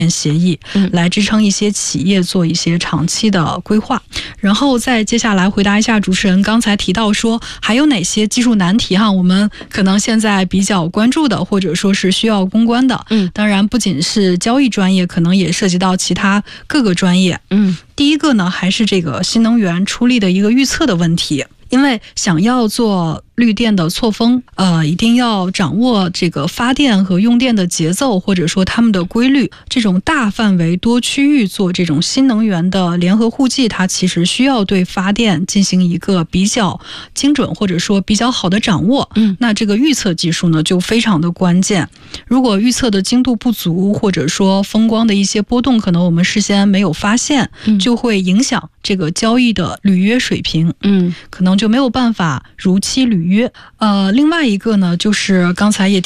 协议，来支撑一些企业做一些长期的规划。然后再接下来回答一下主持人刚才提到说还有哪些技术难题哈，我们可能现在比较关注的，或者说是需要攻关的。当然不仅是交易专业，可能也涉及到其他各个专业。第一个呢，还是这个新能源出力的一个预测的问题。因为想要做绿电的错峰，一定要掌握这个发电和用电的节奏，或者说它们的规律。这种大范围多区域做这种新能源的联合互济，它其实需要对发电进行一个比较精准或者说比较好的掌握。那这个预测技术呢就非常的关键。如果预测的精度不足，或者说风光的一些波动可能我们事先没有发现，就会影响这个交易的履约水平。可能就没有办法如期履约。另外一个呢，就是刚才也